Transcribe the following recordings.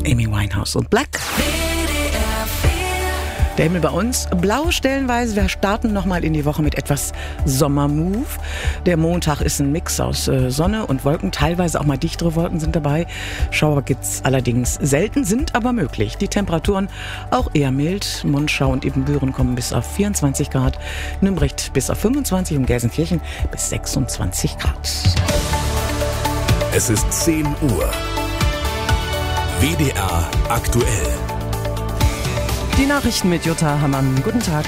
Amy Winehouse und Black. Der Himmel bei uns blau stellenweise. Wir starten nochmal in die Woche mit etwas Sommermove. Der Montag ist ein Mix aus Sonne und Wolken. Teilweise auch mal dichtere Wolken sind dabei. Schauer gibt's allerdings selten, sind aber möglich. Die Temperaturen auch eher mild. Monschau und Ibbenbüren kommen bis auf 24 Grad. Nürnberg bis auf 25 und Gelsenkirchen bis 26 Grad. Es ist 10 Uhr. WDR aktuell. Die Nachrichten mit Jutta Hammann. Guten Tag.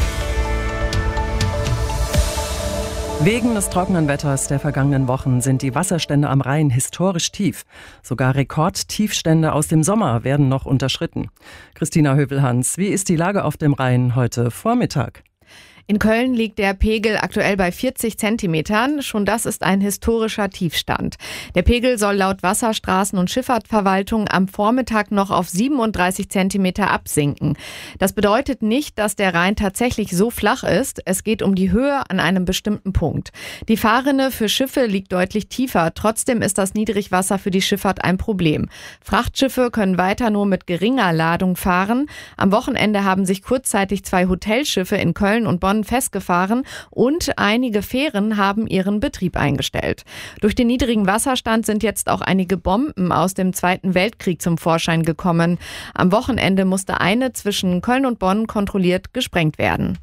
Wegen des trockenen Wetters der vergangenen Wochen sind die Wasserstände am Rhein historisch tief. Sogar Rekordtiefstände aus dem Sommer werden noch unterschritten. Christina Hövelhans, wie ist die Lage auf dem Rhein heute Vormittag? In Köln liegt der Pegel aktuell bei 40 Zentimetern. Schon das ist ein historischer Tiefstand. Der Pegel soll laut Wasserstraßen- und Schifffahrtverwaltung am Vormittag noch auf 37 Zentimeter absinken. Das bedeutet nicht, dass der Rhein tatsächlich so flach ist. Es geht um die Höhe an einem bestimmten Punkt. Die Fahrrinne für Schiffe liegt deutlich tiefer. Trotzdem ist das Niedrigwasser für die Schifffahrt ein Problem. Frachtschiffe können weiter nur mit geringer Ladung fahren. Am Wochenende haben sich kurzzeitig 2 Hotelschiffe in Köln und Bonn festgefahren und einige Fähren haben ihren Betrieb eingestellt. Durch den niedrigen Wasserstand sind jetzt auch einige Bomben aus dem Zweiten Weltkrieg zum Vorschein gekommen. Am Wochenende musste eine zwischen Köln und Bonn kontrolliert gesprengt werden.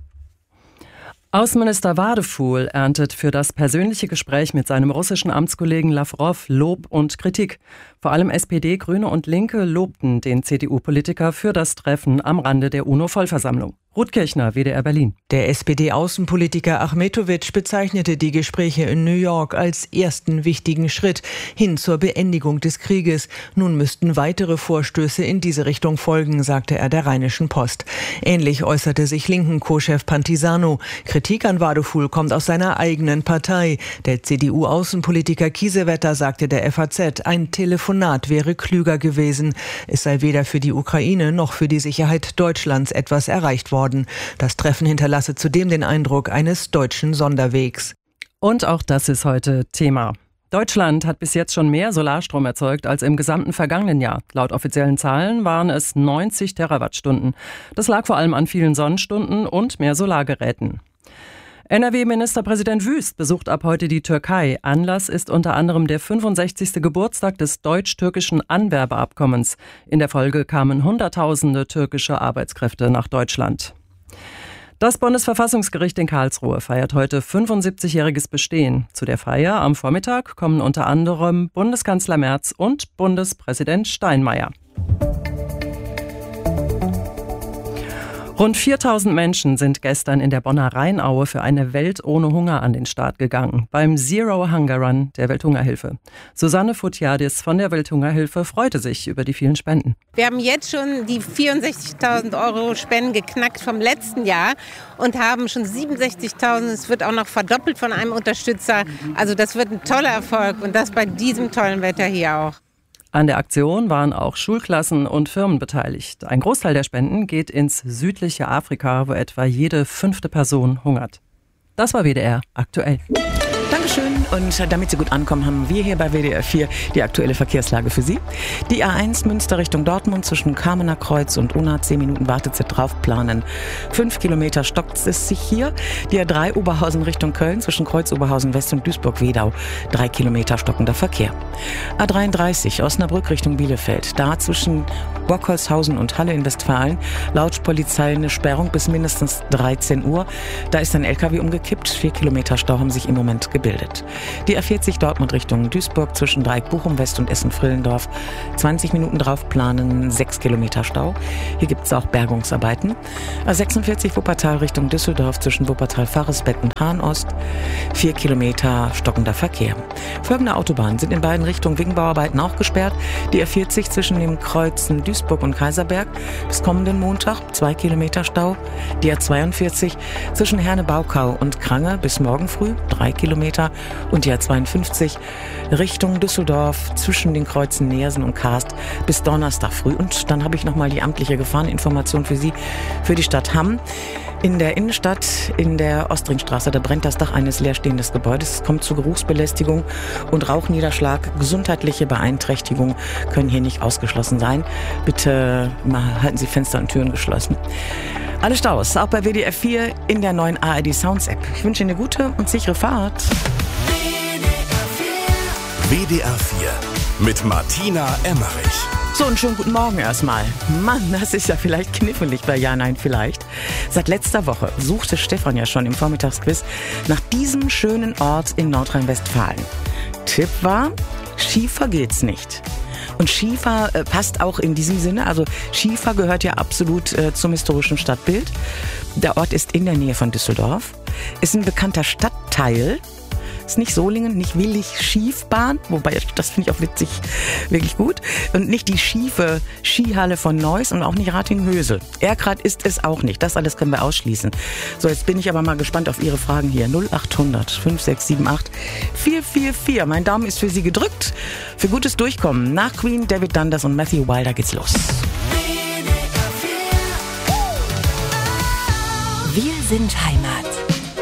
Außenminister Wadefuhl erntet für das persönliche Gespräch mit seinem russischen Amtskollegen Lawrow Lob und Kritik. Vor allem SPD, Grüne und Linke lobten den CDU-Politiker für das Treffen am Rande der UNO-Vollversammlung. Ruth Kirchner, WDR Berlin. Der SPD-Außenpolitiker Achmetovic bezeichnete die Gespräche in New York als ersten wichtigen Schritt hin zur Beendigung des Krieges. Nun müssten weitere Vorstöße in diese Richtung folgen, sagte er der Rheinischen Post. Ähnlich äußerte sich Linken-Co-Chef Pantisano. Kritik an Wadefuhl kommt aus seiner eigenen Partei. Der CDU-Außenpolitiker Kiesewetter sagte der FAZ, ein Telefonat wäre klüger gewesen. Es sei weder für die Ukraine noch für die Sicherheit Deutschlands etwas erreicht worden. Das Treffen hinterlasse zudem den Eindruck eines deutschen Sonderwegs. Und auch das ist heute Thema. Deutschland hat bis jetzt schon mehr Solarstrom erzeugt als im gesamten vergangenen Jahr. Laut offiziellen Zahlen waren es 90 Terawattstunden. Das lag vor allem an vielen Sonnenstunden und mehr Solargeräten. NRW-Ministerpräsident Wüst besucht ab heute die Türkei. Anlass ist unter anderem der 65. Geburtstag des deutsch-türkischen Anwerbeabkommens. In der Folge kamen Hunderttausende türkische Arbeitskräfte nach Deutschland. Das Bundesverfassungsgericht in Karlsruhe feiert heute 75-jähriges Bestehen. Zu der Feier am Vormittag kommen unter anderem Bundeskanzler Merz und Bundespräsident Steinmeier. Rund 4.000 Menschen sind gestern in der Bonner Rheinaue für eine Welt ohne Hunger an den Start gegangen, beim Zero Hunger Run der Welthungerhilfe. Susanne Futjadis von der Welthungerhilfe freute sich über die vielen Spenden. Wir haben jetzt schon die 64.000 € Spenden geknackt vom letzten Jahr und haben schon 67.000. Es wird auch noch verdoppelt von einem Unterstützer. Also das wird ein toller Erfolg und das bei diesem tollen Wetter hier auch. An der Aktion waren auch Schulklassen und Firmen beteiligt. Ein Großteil der Spenden geht ins südliche Afrika, wo etwa jede 5. Person hungert. Das war WDR aktuell. Dankeschön. Und damit Sie gut ankommen, haben wir hier bei WDR 4 die aktuelle Verkehrslage für Sie. Die A1 Münster Richtung Dortmund zwischen Kamener Kreuz und Unna 10 Minuten Wartezeit drauf planen. 5 Kilometer stockt es sich hier. Die A3 Oberhausen Richtung Köln zwischen Kreuz Oberhausen West und Duisburg-Wedau. 3 Kilometer stockender Verkehr. A33 Osnabrück Richtung Bielefeld. Da zwischen Bockholzhausen und Halle in Westfalen laut Polizei eine Sperrung bis mindestens 13 Uhr. Da ist ein LKW umgekippt. 4 Kilometer Stau haben sich im Moment gebildet. Die A40 Dortmund Richtung Duisburg zwischen Dreieck Bochum West und Essen-Frillendorf. 20 Minuten drauf planen, 6 Kilometer Stau. Hier gibt es auch Bergungsarbeiten. A46 Wuppertal Richtung Düsseldorf zwischen Wuppertal-Faresbeck und Hahn-Ost. 4 Kilometer stockender Verkehr. Folgende Autobahnen sind in beiden Richtungen wegen Bauarbeiten auch gesperrt. Die A40 zwischen den Kreuzen Duisburg und Kaiserberg bis kommenden Montag 2 Kilometer Stau. Die A42 zwischen Herne-Baukau und Krange bis morgen früh 3 Kilometer. Und die A52 Richtung Düsseldorf zwischen den Kreuzen Neersen und Karst bis Donnerstag früh. Und dann habe ich nochmal die amtliche Gefahreninformation für Sie, für die Stadt Hamm. In der Innenstadt, in der Ostringstraße, da brennt das Dach eines leerstehenden Gebäudes. Es kommt zu Geruchsbelästigung und Rauchniederschlag. Gesundheitliche Beeinträchtigungen können hier nicht ausgeschlossen sein. Bitte halten Sie Fenster und Türen geschlossen. Alle Staus, auch bei WDR 4 in der neuen ARD Sounds App. Ich wünsche Ihnen eine gute und sichere Fahrt. WDR 4 mit Martina Emmerich. So, einen schönen guten Morgen erstmal. Mann, das ist ja vielleicht knifflig bei Ja, Nein, Vielleicht. Seit letzter Woche suchte Stefan ja schon im Vormittagsquiz nach diesem schönen Ort in Nordrhein-Westfalen. Tipp war, Schiefer geht's nicht. Und Schiefer passt auch in diesem Sinne. Also Schiefer gehört ja absolut zum historischen Stadtbild. Der Ort ist in der Nähe von Düsseldorf. Ist ein bekannter Stadtteil. Ist nicht Solingen, nicht Willig-Schiefbahn, wobei das finde ich auch witzig, wirklich gut. Und nicht die schiefe Skihalle von Neuss und auch nicht Ratinghösel. Erkrath ist es auch nicht. Das alles können wir ausschließen. So, jetzt bin ich aber mal gespannt auf Ihre Fragen hier. 0800 5678 444. Mein Daumen ist für Sie gedrückt. Für gutes Durchkommen. Nach Queen, David Dundas und Matthew Wilder geht's los. Wir sind Heimat.